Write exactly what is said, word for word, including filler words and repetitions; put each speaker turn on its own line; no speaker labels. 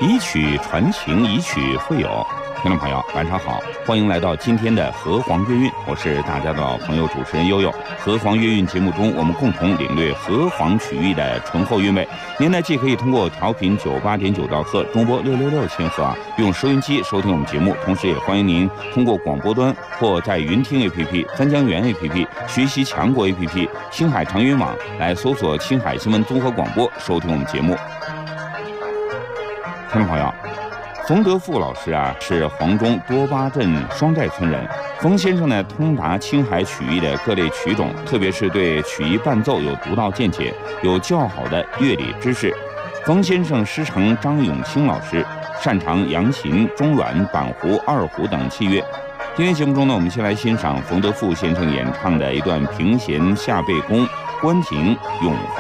以曲传情，以曲会友。听众朋友，晚上好，欢迎来到今天的河黄乐韵，我是大家的老朋友主持人悠悠。河黄乐韵节目中，我们共同领略河黄曲艺的醇厚韵味。您呢，既可以通过调频九八点九兆赫、中波六六六千赫啊，用收音机收听我们节目，同时也欢迎您通过广播端或在云听 A P P、三江源 A P P、学习强国 A P P、青海长云网来搜索青海新闻综合广播，收听我们节目。听众朋友，冯德富老师啊，是黄忠多巴镇双寨村人。冯先生呢，通达青海曲艺的各类曲种，特别是对曲艺伴奏有独到见解，有较好的乐理知识。冯先生师承张永清老师，擅长扬琴、中阮、板胡、二胡等器乐。今天节目中呢，我们先来欣赏冯德富先生演唱的一段平弦下背弓《关亭咏